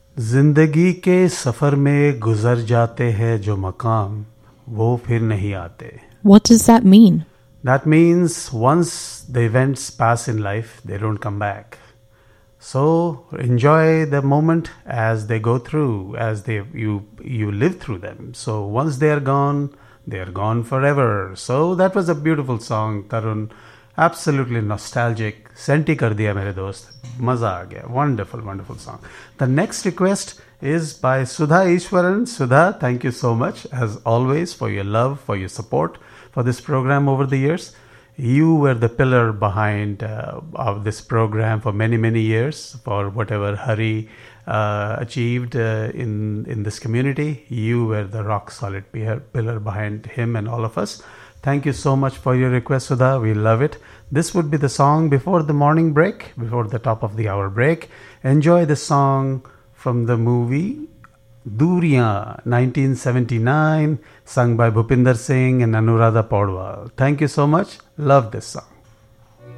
जिंदगी के सफर में गुजर जाते हैं जो मकाम वो फिर नहीं आते. What does that mean? That means once the events pass in life, they don't come back. So enjoy the moment as they go through, as you live through them. So once they are gone forever. So that was a beautiful song, Tarun. Absolutely nostalgic. Senti kar diya mere dost. Maza aa gaya. Wonderful, wonderful song. The next request is by Sudha Ishwaran. Sudha, thank you so much as always for your love, for your support for this program over the years. You were the pillar behind of this program for many, many years, for whatever Hari achieved in this community. You were the rock solid pillar behind him and all of us. Thank you so much for your request, Sudha. We love it. This would be the song before the morning break, before the top of the hour break. Enjoy the song from the movie Duriyan, 1979, sung by Bhupinder Singh and Anuradha Paudwal. Thank you so much. Love this song.